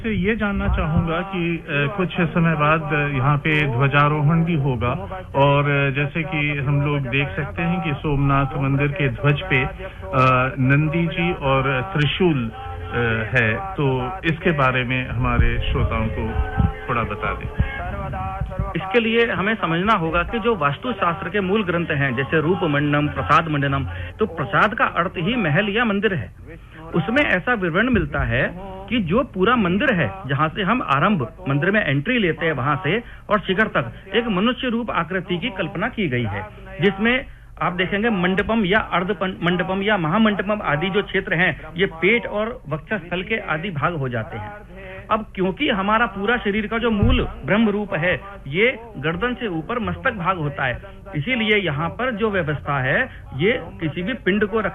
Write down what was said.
से ये जानना चाहूंगा कि कुछ समय बाद यहाँ पे ध्वजारोहण भी होगा और जैसे कि हम लोग देख सकते हैं कि सोमनाथ मंदिर के ध्वज पे नंदी जी और त्रिशूल है, तो इसके बारे में हमारे श्रोताओं को थोड़ा बता दें। इसके लिए हमें समझना होगा कि जो वास्तु शास्त्र के मूल ग्रंथ हैं, जैसे रूप मंडनम, प्रसाद मंडनम, तो प्रसाद का अर्थ ही महल या मंदिर है। उसमें ऐसा विवरण मिलता है कि जो पूरा मंदिर है, जहां से हम आरंभ मंदिर में एंट्री लेते हैं, वहां से और शिखर तक एक मनुष्य रूप आकृति की कल्पना की गई है, जिसमें आप देखेंगे मंडपम या अर्ध मंडपम या महामंडपम आदि जो क्षेत्र हैं, ये पेट और वक्षस्थल के आदि भाग हो जाते हैं। अब क्योंकि हमारा पूरा शरीर का जो मूल ब्रह्म रूप है, ये गर्दन से ऊपर मस्तक भाग होता है, इसीलिए यहाँ पर जो व्यवस्था है, ये किसी भी पिंड को